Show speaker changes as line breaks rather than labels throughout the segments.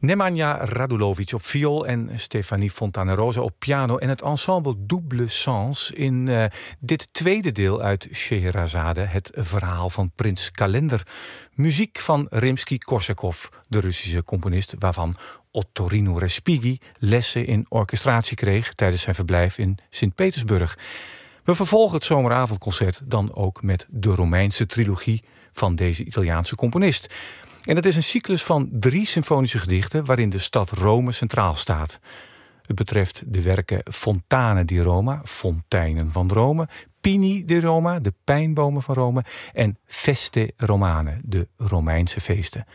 Nemanja Radulovic op viool en Stefanie Fontanarosa op piano en het ensemble Double Sens in dit tweede deel uit Scheherazade, het verhaal van prins Kalender. Muziek van Rimsky-Korsakov, de Russische componist waarvan Ottorino Respighi lessen in orchestratie kreeg tijdens zijn verblijf in Sint-Petersburg. We vervolgen het zomeravondconcert dan ook met de Romeinse trilogie van deze Italiaanse componist. En dat is een cyclus van 3 symfonische gedichten waarin de stad Rome centraal staat. Het betreft de werken Fontane di Roma, Fonteinen van Rome, Pini di Roma, de pijnbomen van Rome, en Feste Romane, de Romeinse feesten.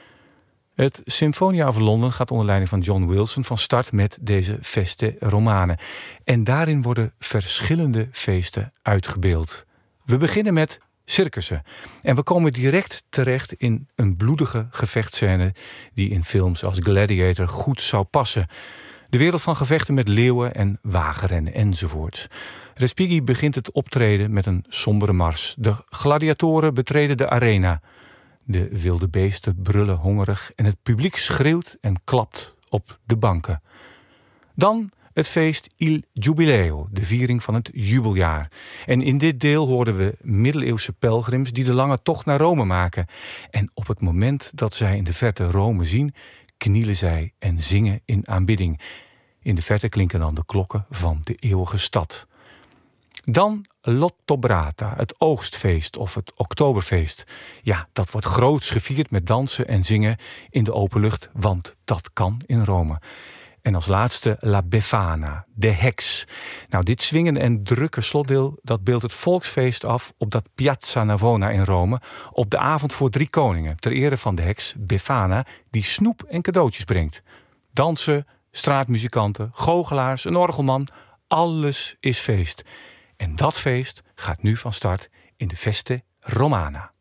Het Sinfonia of London gaat onder leiding van John Wilson van start met deze Feste Romane. En daarin worden verschillende feesten uitgebeeld. We beginnen met circussen. En we komen direct terecht in een bloedige gevechtscène die in films als Gladiator goed zou passen. De wereld van gevechten met leeuwen en wagenrennen enzovoorts. Respighi begint het optreden met een sombere mars. De gladiatoren betreden de arena. De wilde beesten brullen hongerig en het publiek schreeuwt en klapt op de banken. Dan het feest Il Giubileo, de viering van het jubeljaar. En in dit deel hoorden we middeleeuwse pelgrims die de lange tocht naar Rome maken. En op het moment dat zij in de verte Rome zien, knielen zij en zingen in aanbidding. In de verte klinken dan de klokken van de eeuwige stad. Dan l'Ottobrata, het oogstfeest of het oktoberfeest. Ja, dat wordt groots gevierd met dansen en zingen in de openlucht, want dat kan in Rome. En als laatste La Befana, de heks. Nou, dit zwingende en drukke slotdeel, dat beeldt het volksfeest af op dat Piazza Navona in Rome op de avond voor 3 koningen, ter ere van de heks Befana, die snoep en cadeautjes brengt. Dansen, straatmuzikanten, goochelaars, een orgelman, alles is feest. En dat feest gaat nu van start in de Feste Romana.